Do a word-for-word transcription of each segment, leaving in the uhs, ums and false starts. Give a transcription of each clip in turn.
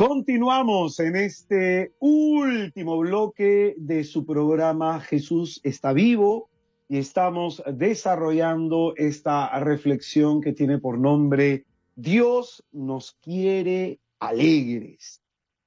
Continuamos en este último bloque de su programa Jesús está vivo y estamos desarrollando esta reflexión que tiene por nombre Dios nos quiere alegres.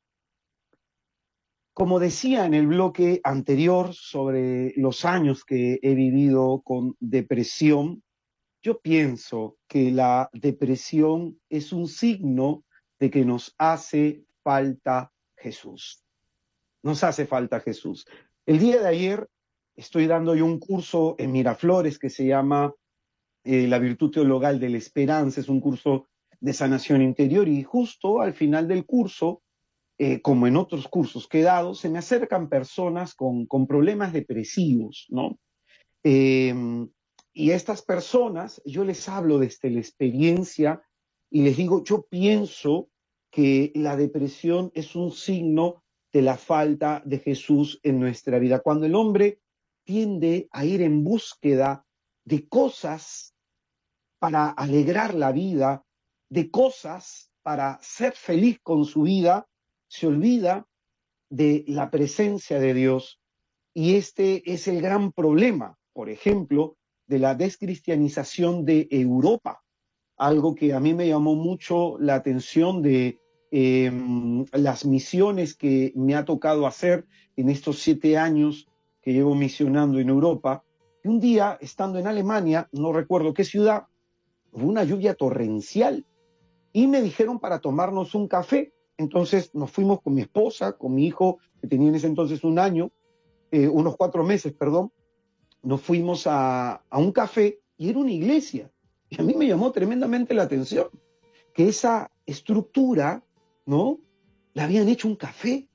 Como decía en el bloque anterior sobre los años que he vivido con depresión, yo pienso que la depresión es un signo de que nos hace falta Jesús. Nos hace falta Jesús. El día de ayer estoy dando yo un curso en Miraflores que se llama eh, La Virtud Teologal de la Esperanza. Es un curso de sanación interior y justo al final del curso, eh, como en otros cursos que he dado, se me acercan personas con, con problemas depresivos, ¿no? Eh, y a estas personas yo les hablo desde la experiencia y les digo, yo pienso que la depresión es un signo de la falta de Jesús en nuestra vida. Cuando el hombre tiende a ir en búsqueda de cosas para alegrar la vida, de cosas para ser feliz con su vida, se olvida de la presencia de Dios. Y este es el gran problema, por ejemplo, de la descristianización de Europa. Algo que a mí me llamó mucho la atención de eh, las misiones que me ha tocado hacer en estos siete años que llevo misionando en Europa. Y un día, estando en Alemania, no recuerdo qué ciudad, hubo una lluvia torrencial y me dijeron para tomarnos un café. Entonces nos fuimos con mi esposa, con mi hijo, que tenía en ese entonces un año, eh, unos cuatro meses, perdón, nos fuimos a, a un café y era una iglesia. Y a mí me llamó tremendamente la atención que esa estructura, ¿no?, la habían hecho un café.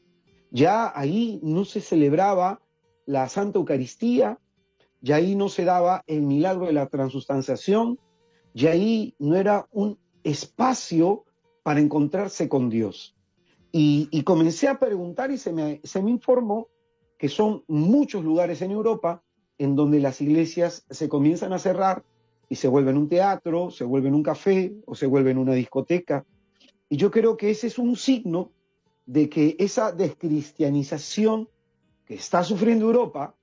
Ya ahí no se celebraba la Santa Eucaristía, ya ahí no se daba el milagro de la transustanciación, ya ahí no era un espacio para encontrarse con Dios. Y, y comencé a preguntar y se me, se me informó que son muchos lugares en Europa en donde las iglesias se comienzan a cerrar y se vuelven un teatro, se vuelven un café o se vuelven una discoteca. Y yo creo que ese es un signo de que esa descristianización que está sufriendo Europa,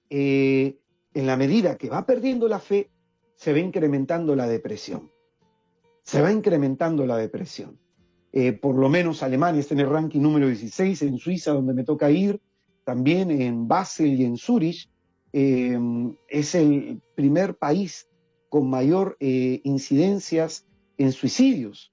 eh, en la medida que va perdiendo la fe, se va incrementando la depresión. Se va incrementando la depresión. Eh, por lo menos Alemania está en el ranking número dieciséis, en Suiza, donde me toca ir, también en Basel y en Zúrich, eh, es el primer país con mayor eh, incidencias en suicidios.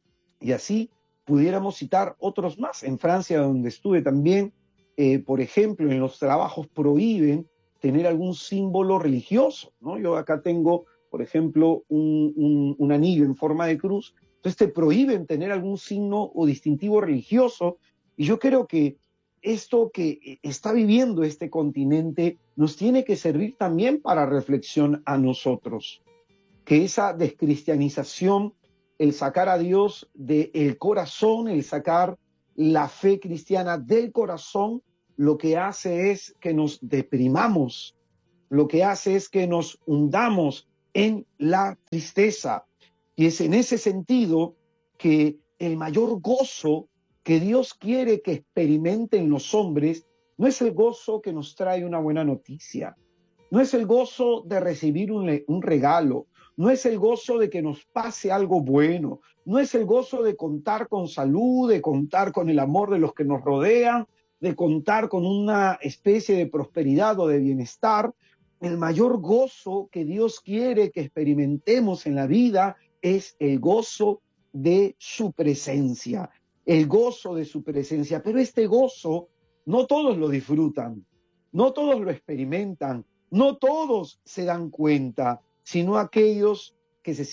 Y así pudiéramos citar otros más. En Francia, donde estuve también, eh, por ejemplo, en los trabajos prohíben tener algún símbolo religioso, ¿no? Yo acá tengo, por ejemplo, un, un, un anillo en forma de cruz. Entonces te prohíben tener algún signo o distintivo religioso. Y yo creo que esto que está viviendo este continente nos tiene que servir también para reflexión a nosotros. Que esa descristianización, el sacar a Dios del corazón, el sacar la fe cristiana del corazón, lo que hace es que nos deprimamos, lo que hace es que nos hundamos en la tristeza. Y es en ese sentido que el mayor gozo que Dios quiere que experimenten los hombres no es el gozo que nos trae una buena noticia, no es el gozo de recibir un, un regalo, no es el gozo de que nos pase algo bueno, no es el gozo de contar con salud, de contar con el amor de los que nos rodean, de contar con una especie de prosperidad o de bienestar. El mayor gozo que Dios quiere que experimentemos en la vida es el gozo de su presencia, el gozo de su presencia. Pero este gozo no todos lo disfrutan, no todos lo experimentan, no todos se dan cuenta, sino aquellos que se